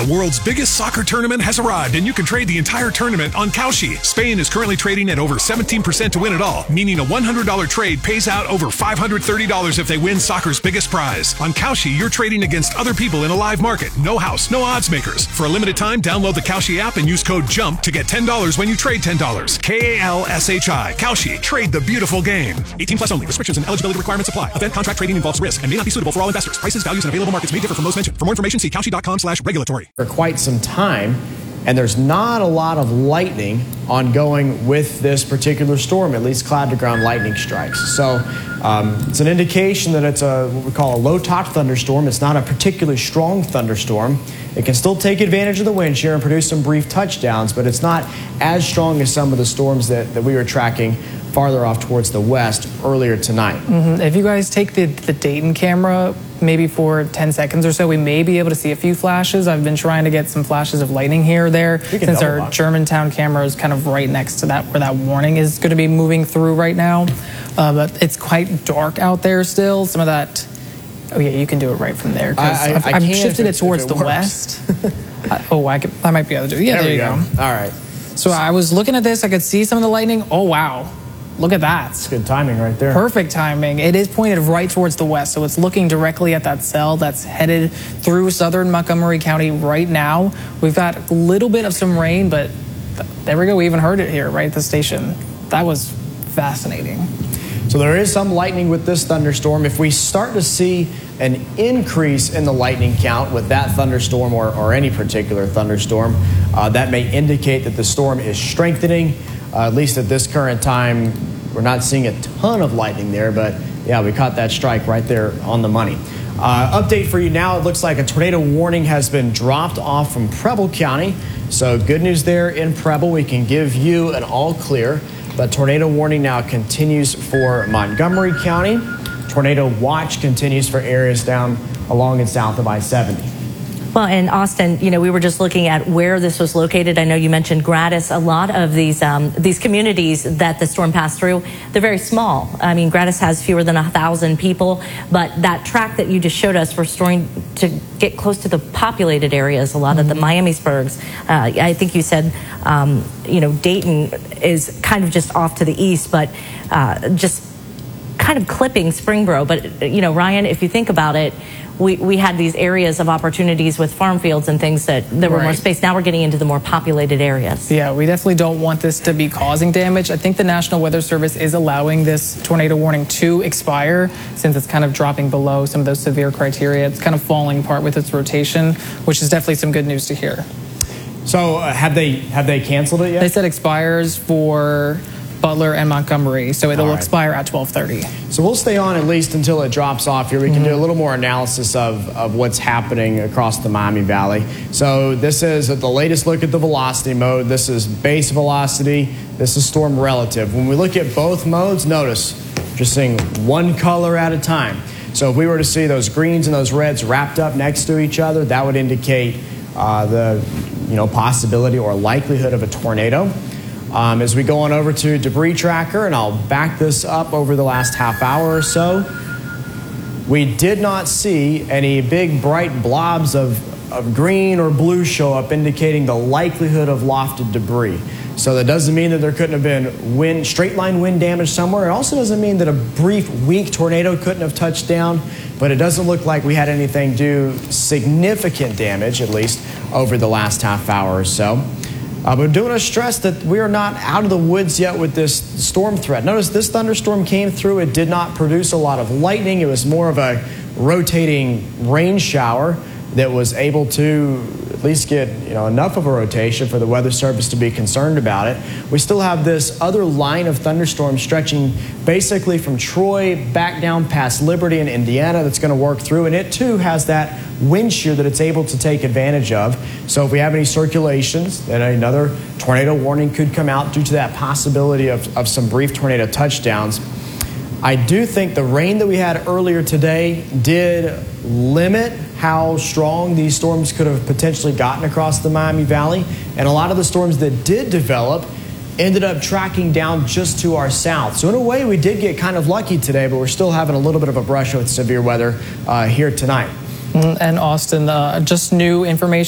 The world's biggest soccer tournament has arrived, and you can trade the entire tournament on Kalshi. Spain is currently trading at over 17% to win it all, meaning a $100 trade pays out over $530 if they win soccer's biggest prize. On Kalshi, you're trading against other people in a live market. No house, no odds makers. For a limited time, download the Kalshi app and use code JUMP to get $10 when you trade $10. Kalshi. Kalshi. Trade the beautiful game. 18 plus only. Restrictions and eligibility requirements apply. Event contract trading involves risk and may not be suitable for all investors. Prices, values, and available markets may differ from those mentioned. For more information, see Kalshi.com/regulatory. For quite some time, and there's not a lot of lightning ongoing with this particular storm, at least cloud-to-ground lightning strikes. So it's an indication that it's what we call a low-top thunderstorm. It's not a particularly strong thunderstorm. It can still take advantage of the wind shear and produce some brief touchdowns, but it's not as strong as some of the storms that we were tracking farther off towards the west earlier tonight. If you guys take the Dayton camera, maybe for 10 seconds or so, we may be able to see a few flashes. I've been trying to get some flashes of lightning here or there, since our Germantown camera is kind of right next to that, where that warning is going to be moving through right now. But it's quite dark out there still. Some of that, oh yeah, you can do it right from there. I've shifted it towards the west. I might be able to do it. Yeah, there you go. All right. So I was looking at this, I could see some of the lightning. Oh, wow. Look at that. It's good timing right there. Perfect timing. It is pointed right towards the west, so it's looking directly at that cell that's headed through southern Montgomery County right now. We've got a little bit of some rain, but there we go. We even heard it here right at the station. That was fascinating. So there is some lightning with this thunderstorm. If we start to see an increase in the lightning count with that thunderstorm or any particular thunderstorm, that may indicate that the storm is strengthening. At least at this current time, we're not seeing a ton of lightning there, but yeah, we caught that strike right there on the money. Update for you now, it looks like a tornado warning has been dropped off from Preble County. So good news there in Preble. We can give you an all clear, but tornado warning now continues for Montgomery County. Tornado watch continues for areas down along and south of I-70. Well, in Austin, you know, we were just looking at where this was located. I know you mentioned Gratis. A lot of these communities that the storm passed through, they're very small. I mean, Gratis has fewer than 1,000 people, but that track that you just showed us, we're starting to get close to the populated areas, a lot of the Miamisburgs. I think you said, you know, Dayton is kind of just off to the east, but just kind of clipping Springboro. But, you know, Ryan, if you think about it, we had these areas of opportunities with farm fields and things that there were more space. Now we're getting into the more populated areas. Yeah, we definitely don't want this to be causing damage. I think the National Weather Service is allowing this tornado warning to expire since it's kind of dropping below some of those severe criteria. It's kind of falling apart with its rotation, which is definitely some good news to hear. So have they canceled it yet? They said expires for Butler and Montgomery, so it'll expire at 12:30. So we'll stay on at least until it drops off here. We can do a little more analysis of what's happening across the Miami Valley. So this is the latest look at the velocity mode. This is base velocity. This is storm relative. When we look at both modes, notice just seeing one color at a time. So if we were to see those greens and those reds wrapped up next to each other, that would indicate the possibility or likelihood of a tornado. As we go on over to debris tracker, and I'll back this up over the last half hour or so, we did not see any big bright blobs of green or blue show up indicating the likelihood of lofted debris. So that doesn't mean that there couldn't have been straight line wind damage somewhere. It also doesn't mean that a brief weak tornado couldn't have touched down, but it doesn't look like we had anything do significant damage, at least over the last half hour or so. But do want to stress that we are not out of the woods yet with this storm threat. Notice this thunderstorm came through. It did not produce a lot of lightning. It was more of a rotating rain shower that was able to at least get enough of a rotation for the Weather Service to be concerned about it. We still have this other line of thunderstorms stretching basically from Troy back down past Liberty in Indiana that's going to work through, and it too has that wind shear that it's able to take advantage of. So if we have any circulations, then another tornado warning could come out due to that possibility of some brief tornado touchdowns. I do think the rain that we had earlier today did limit how strong these storms could have potentially gotten across the Miami Valley. And a lot of the storms that did develop ended up tracking down just to our south. So in a way, we did get kind of lucky today, but we're still having a little bit of a brush with severe weather here tonight. And Austin, just new information.